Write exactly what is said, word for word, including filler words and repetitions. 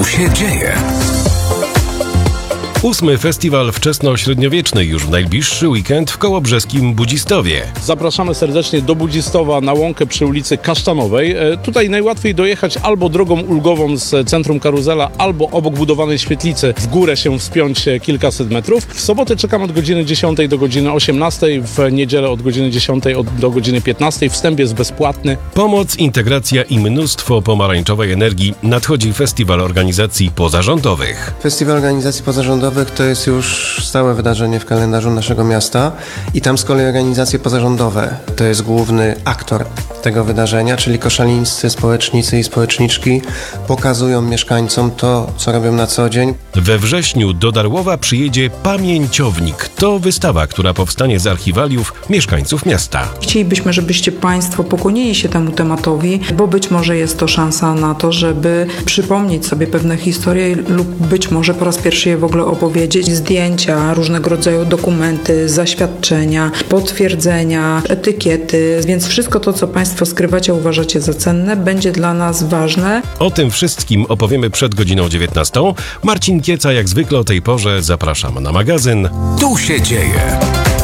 się dzieje. Ósmy festiwal wczesno-średniowieczny już w najbliższy weekend w kołobrzeskim Budzistowie. Zapraszamy serdecznie do Budzistowa na łąkę przy ulicy Kasztanowej. E, tutaj najłatwiej dojechać albo drogą ulgową z centrum Karuzela, albo obok budowanej świetlicy w górę się wspiąć kilkaset metrów. W sobotę czekam od godziny dziesiątej do godziny osiemnastej, w niedzielę od godziny dziesiątej do godziny piętnastej. Wstęp jest bezpłatny. Pomoc, integracja i mnóstwo pomarańczowej energii. Nadchodzi festiwal organizacji pozarządowych. Festiwal organizacji pozarządowych to jest już stałe wydarzenie w kalendarzu naszego miasta i tam z kolei organizacje pozarządowe to jest główny aktor tego wydarzenia, czyli koszalińscy społecznicy i społeczniczki pokazują mieszkańcom to, co robią na co dzień. We wrześniu do Darłowa przyjedzie Pamięciownik. To wystawa, która powstanie z archiwaliów mieszkańców miasta. Chcielibyśmy, żebyście Państwo pokłonili się temu tematowi, bo być może jest to szansa na to, żeby przypomnieć sobie pewne historie lub być może po raz pierwszy je w ogóle opowiedzieć. Zdjęcia, różnego rodzaju dokumenty, zaświadczenia, potwierdzenia, etykiety, więc wszystko to, co Państwo skrywacie, uważacie za cenne, będzie dla nas ważne. O tym wszystkim opowiemy przed godziną dziewiętnastą. Marcin Kieca jak zwykle o tej porze zapraszam na magazyn. Tu się dzieje.